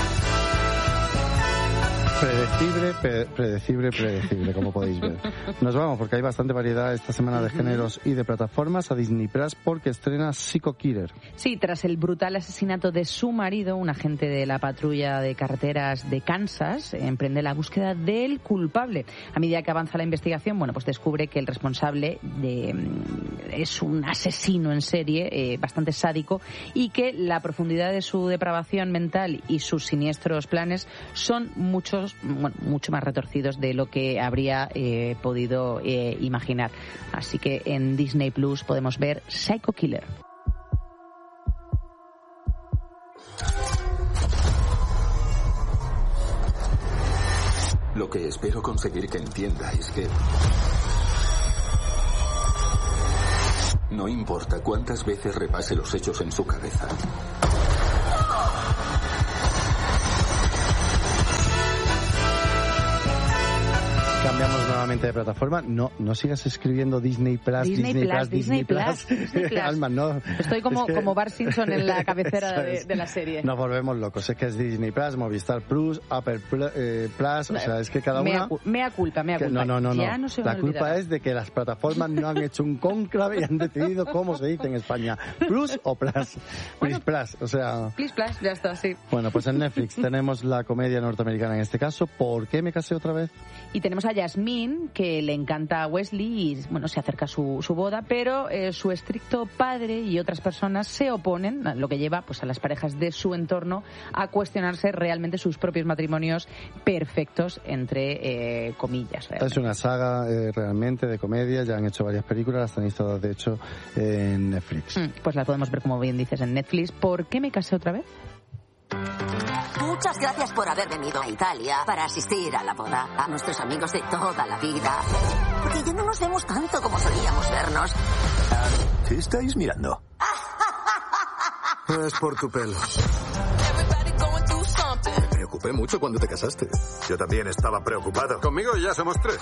Predecible, pre- predecible, predecible, como podéis ver. Nos vamos porque hay bastante variedad esta semana de géneros y de plataformas a Disney Plus porque estrena Psycho Killer. Sí, tras el brutal asesinato de su marido, un agente de la patrulla de carreteras de Kansas emprende la búsqueda del culpable. A medida que avanza la investigación, bueno, pues descubre que el responsable de, es un asesino en serie, eh, bastante sádico, y que la profundidad de su depravación mental y sus siniestros planes son muchos Bueno, mucho más retorcidos de lo que habría eh, podido eh, imaginar. Así que en Disney Plus podemos ver Psycho Killer. Lo que espero conseguir que entienda es que no importa cuántas veces repase los hechos en su cabeza, Cambiamos nuevamente de plataforma. No, no sigas escribiendo Disney Plus, Disney, Disney Plus, Plus, Disney Disney Plus, Plus. Disney Plus. Alma, no. Estoy como, Es que... como Bart Simpson en la cabecera de, de la serie. Nos volvemos locos. Es que es Disney Plus, Movistar Plus, Apple Plus, eh, Plus o sea, es que cada mea, una... Mea culpa, mea culpa. No, no, no. Ya no. no se la culpa olvidará. es de que las plataformas no han hecho un cónclave y han decidido cómo se dice en España. Plus o Plus. Bueno, Plus, o sea... Plus, Plus, ya está, sí. Bueno, pues en Netflix tenemos la comedia norteamericana en este caso. ¿Por qué me casé otra vez? Y tenemos a Yasmín, que le encanta a Wesley y, bueno, se acerca su, su boda, pero eh, su estricto padre y otras personas se oponen, lo que lleva pues a las parejas de su entorno a cuestionarse realmente sus propios matrimonios perfectos, entre eh, comillas. Realmente. Es una saga eh, realmente de comedia, ya han hecho varias películas, las tenéis todas de hecho en Netflix. Mm, pues las podemos ver, como bien dices, en Netflix. ¿Por qué me casé otra vez? Muchas gracias por haber venido a Italia para asistir a la boda, a nuestros amigos de toda la vida. Porque ya no nos vemos tanto como solíamos vernos. ¿Qué estáis mirando? Es por tu pelo. Me preocupé mucho cuando te casaste. Yo también estaba preocupado. Conmigo ya somos tres.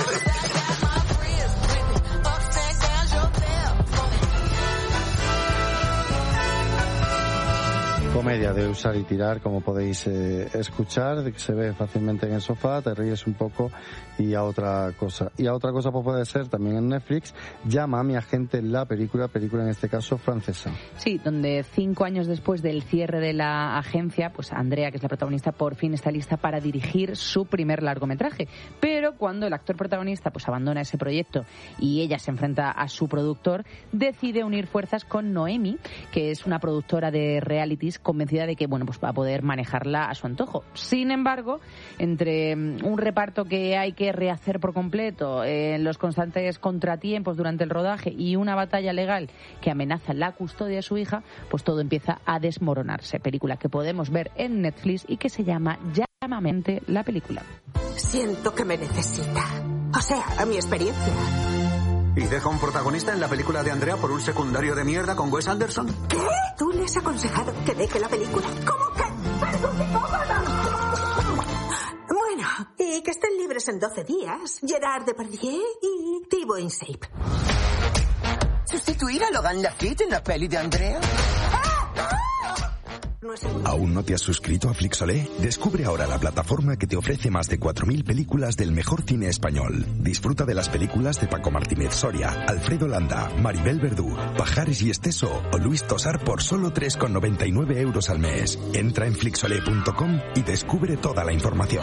Comedia de usar y tirar, como podéis eh, escuchar, que se ve fácilmente en el sofá, te ríes un poco y a otra cosa. Y a otra cosa pues puede ser también en Netflix, Llama a mi agente, la película, película en este caso francesa. Sí, donde cinco años después del cierre de la agencia, pues Andrea, que es la protagonista, por fin está lista para dirigir su primer largometraje. Pero cuando el actor protagonista pues abandona ese proyecto y ella se enfrenta a su productor, decide unir fuerzas con Noemi, que es una productora de realities convencida de que bueno pues va a poder manejarla a su antojo. Sin embargo, entre un reparto que hay que rehacer por completo, eh, los constantes contratiempos durante el rodaje y una batalla legal que amenaza la custodia de su hija, pues todo empieza a desmoronarse. Película que podemos ver en Netflix y que se llama Llamamente la película. Siento que me necesita. O sea, a mi experiencia. ¿Y deja un protagonista en la película de Andrea por un secundario de mierda con Wes Anderson? ¿Qué? ¿Tú le has aconsejado que deje la película? ¿Cómo que? ¡Eres un psicópata! Bueno, y que estén libres en doce días. Gerard Depardieu y Thibaut Insape. ¿Sustituir a Logan Lafitte en la peli de Andrea? ¿Aún no te has suscrito a Flixolé? Descubre ahora la plataforma que te ofrece más de cuatro mil películas del mejor cine español. Disfruta de las películas de Paco Martínez Soria, Alfredo Landa, Maribel Verdú, Pajares y Esteso o Luis Tosar por solo tres con noventa y nueve euros al mes. Entra en flixolé punto com y descubre toda la información.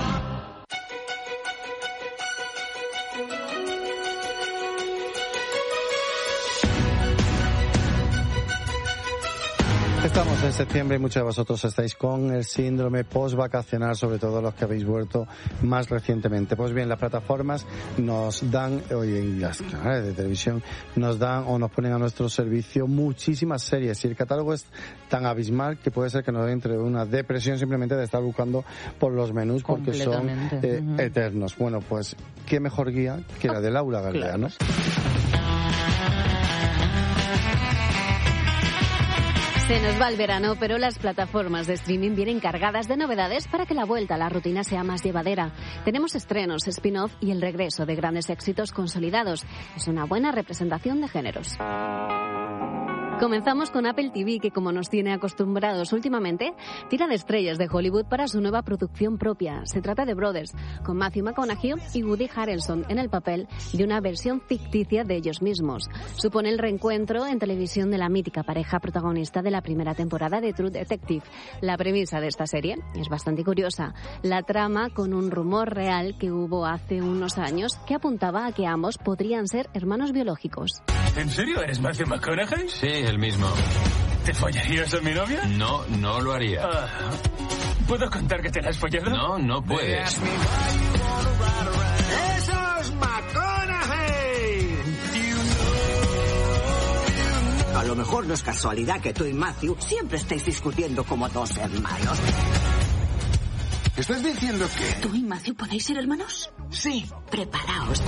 Estamos en septiembre y muchos de vosotros estáis con el síndrome post-vacacional, sobre todo los que habéis vuelto más recientemente. Pues bien, las plataformas nos dan, hoy en las canales de televisión, nos dan o nos ponen a nuestro servicio muchísimas series y el catálogo es tan abismal que puede ser que nos entre una depresión simplemente de estar buscando por los menús porque son eh, uh-huh. eternos. Bueno, pues qué mejor guía que la de Laura Galea, ¿no? Se nos va el verano, pero las plataformas de streaming vienen cargadas de novedades para que la vuelta a la rutina sea más llevadera. Tenemos estrenos, spin-off y el regreso de grandes éxitos consolidados. Es una buena representación de géneros. Comenzamos con Apple T V, que como nos tiene acostumbrados últimamente, tira de estrellas de Hollywood para su nueva producción propia. Se trata de Brothers, con Matthew McConaughey y Woody Harrelson en el papel de una versión ficticia de ellos mismos. Supone el reencuentro en televisión de la mítica pareja protagonista de la primera temporada de True Detective. La premisa de esta serie es bastante curiosa. La trama con un rumor real que hubo hace unos años que apuntaba a que ambos podrían ser hermanos biológicos. ¿En serio eres Matthew McConaughey? Sí, el mismo. ¿Te follarías a mi novia? No, no lo haría. Uh, ¿Puedo contar que te la has follado? No, no puedes. ¡Eso es McConaughey! A lo mejor no es casualidad que tú y Matthew siempre estéis discutiendo como dos hermanos. ¿Estás diciendo que...? ¿Tú y Matthew podéis ser hermanos? Sí. Preparaos.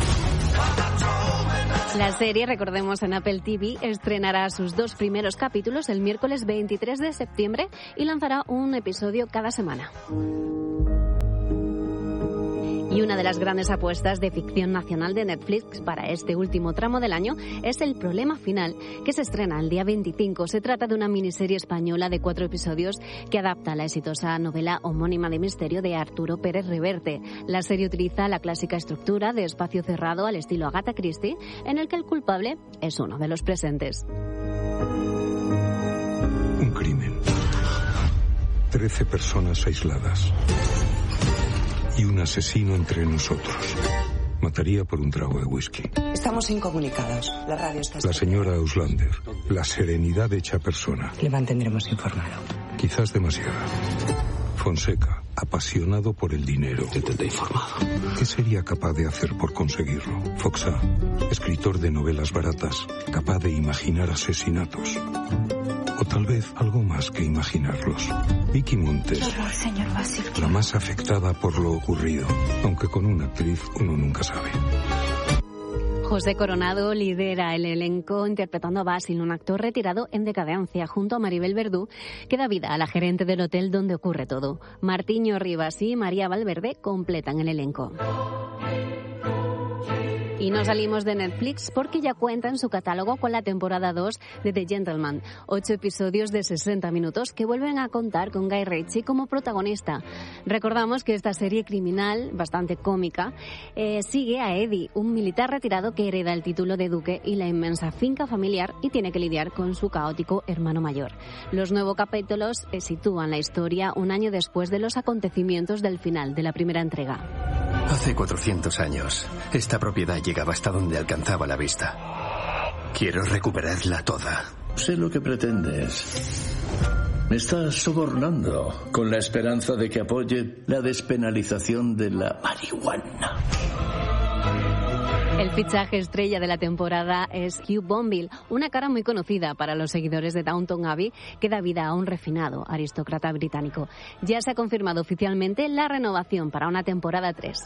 La serie, recordemos, en Apple T V, estrenará sus dos primeros capítulos el miércoles veintitrés de septiembre y lanzará un episodio cada semana. Y una de las grandes apuestas de ficción nacional de Netflix para este último tramo del año es El Problema Final, que se estrena el día veinticinco. Se trata de una miniserie española de cuatro episodios que adapta la exitosa novela homónima de misterio de Arturo Pérez Reverte. La serie utiliza la clásica estructura de espacio cerrado al estilo Agatha Christie, en el que el culpable es uno de los presentes. Un crimen. Trece personas aisladas. Y un asesino entre nosotros. Mataría por un trago de whisky. Estamos incomunicados. La radio está... La señora Auslander. La serenidad hecha persona. Le mantendremos informado. Quizás demasiada. Fonseca, apasionado por el dinero. Te tendré informado. ¿Qué sería capaz de hacer por conseguirlo? Foxa, escritor de novelas baratas, capaz de imaginar asesinatos. O tal vez algo más que imaginarlos. Vicky Montes, Horror, señor Basil. la más afectada por lo ocurrido, aunque con una actriz uno nunca sabe. José Coronado lidera el elenco interpretando a Basil, un actor retirado en decadencia, junto a Maribel Verdú, que da vida a la gerente del hotel donde ocurre todo. Martiño Rivas y María Valverde completan el elenco. Y no salimos de Netflix porque ya cuenta en su catálogo con la temporada dos de The Gentleman. Ocho episodios de sesenta minutos que vuelven a contar con Guy Ritchie como protagonista. Recordamos que esta serie criminal, bastante cómica, eh, sigue a Eddie, un militar retirado que hereda el título de duque y la inmensa finca familiar y tiene que lidiar con su caótico hermano mayor. Los nuevos capítulos eh, sitúan la historia un año después de los acontecimientos del final de la primera entrega. Hace cuatrocientos años, esta propiedad llegaba hasta donde alcanzaba la vista. Quiero recuperarla toda. Sé lo que pretendes. Me estás sobornando con la esperanza de que apoye la despenalización de la marihuana. El fichaje estrella de la temporada es Hugh Bonneville, una cara muy conocida para los seguidores de Downton Abbey, que da vida a un refinado aristócrata británico. Ya se ha confirmado oficialmente la renovación para una temporada tres.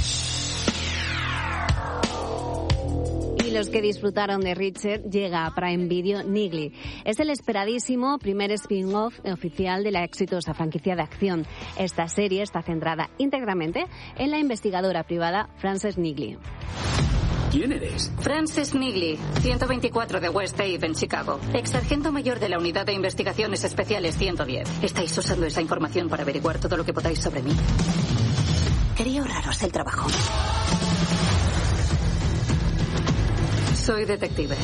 Y los que disfrutaron de Richard, llega a Prime Video Neagly. Es el esperadísimo primer spin-off oficial de la exitosa franquicia de acción. Esta serie está centrada íntegramente en la investigadora privada Frances Neagly. ¿Quién eres? Frances Nigley, ciento veinticuatro de West Ave en Chicago. Ex sargento mayor de la Unidad de Investigaciones Especiales ciento diez. Estáis usando esa información para averiguar todo lo que podáis sobre mí. Quería ahorraros el trabajo. Soy detective.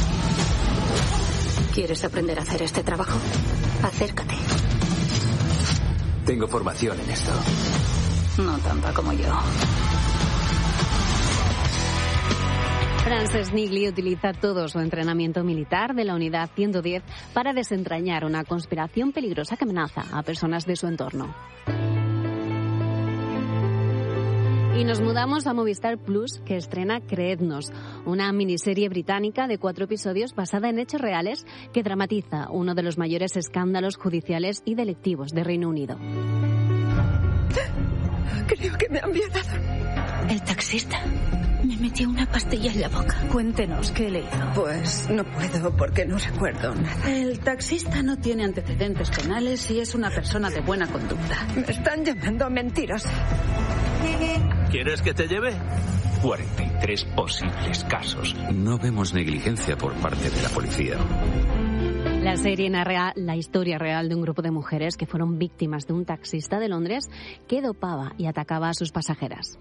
¿Quieres aprender a hacer este trabajo? Acércate. Tengo formación en esto. No tanta como yo. Frances Nigley utiliza todo su entrenamiento militar de la Unidad ciento diez para desentrañar una conspiración peligrosa que amenaza a personas de su entorno. Y nos mudamos a Movistar Plus, que estrena Creednos, una miniserie británica de cuatro episodios basada en hechos reales que dramatiza uno de los mayores escándalos judiciales y delictivos de Reino Unido. Creo que me han violado. El taxista me metió una pastilla en la boca. Cuéntenos qué le hizo. Pues no puedo porque no recuerdo nada. El taxista no tiene antecedentes penales y es una persona de buena conducta. Me están llamando mentirosa. ¿Quieres que te lleve? cuarenta y tres posibles casos. No vemos negligencia por parte de la policía. La serie narra la historia real de un grupo de mujeres que fueron víctimas de un taxista de Londres que dopaba y atacaba a sus pasajeras.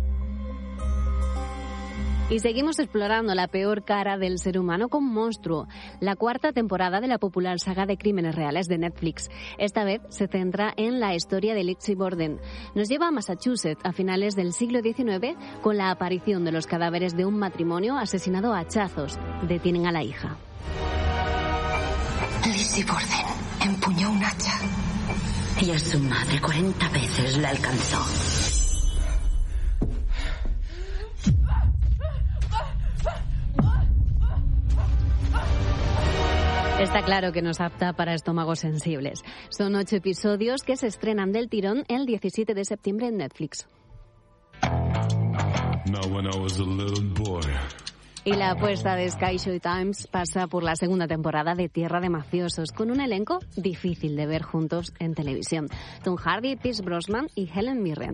Y seguimos explorando la peor cara del ser humano con Monstruo, la cuarta temporada de la popular saga de crímenes reales de Netflix. Esta vez se centra en la historia de Lizzie Borden. Nos lleva a Massachusetts a finales del siglo diecinueve con la aparición de los cadáveres de un matrimonio asesinado a hachazos. Detienen a la hija. Lizzie Borden empuñó un hacha y a su madre cuarenta veces la alcanzó. Está claro que no es apta para estómagos sensibles. Son ocho episodios que se estrenan del tirón el diecisiete de septiembre en Netflix. Y la apuesta de Sky Showtime pasa por la segunda temporada de Tierra de Mafiosos, con un elenco difícil de ver juntos en televisión. Tom Hardy, Pierce Brosnan y Helen Mirren.